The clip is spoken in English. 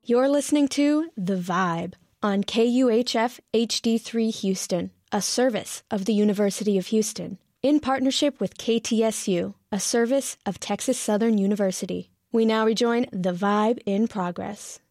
You're listening to The Vibe on KUHF HD3 Houston, a service of the University of Houston, in partnership with KTSU, a service of Texas Southern University. We now rejoin The Vibe in progress.